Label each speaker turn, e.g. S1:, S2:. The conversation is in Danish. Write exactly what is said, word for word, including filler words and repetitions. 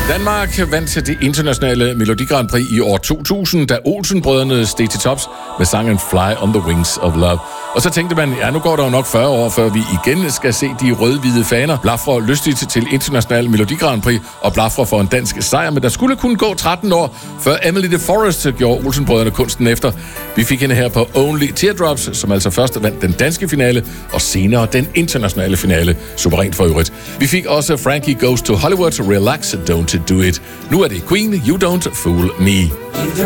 S1: Danmark vandt det internationale Melodi Grand Prix i år to tusind, da Olsen-brødrene steg til tops med sangen Fly on the Wings of Love. Og så tænkte man, ja, nu går der jo nok fyrre år, før vi igen skal se de rød-hvide faner blafre lystigt til international Melodi Grand Prix og blafre for en dansk sejr, men der skulle kun gå tretten år, før Emily de Forest gjorde Olsen-brødrene kunsten efter. Vi fik hende her på Only Teardrops, som altså først vandt den danske finale, og senere den internationale finale, suverænt for øvrigt. Vi fik også Frankie Goes to Hollywood, Relax, Don't Do It. Nu er det Queen, You Don't Fool Me.